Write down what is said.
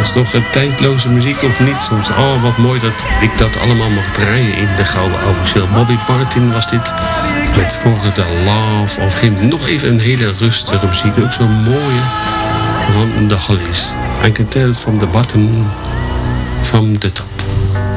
is toch een tijdloze muziek of niet? Soms, wat mooi dat ik dat allemaal mag draaien in de Gouden Oude Show. Bobby Martin was dit met vorige The Love of Him. Nog even een hele rustige muziek. Ook zo'n mooie van de Hollies. I can tell it from the bottom, from the top.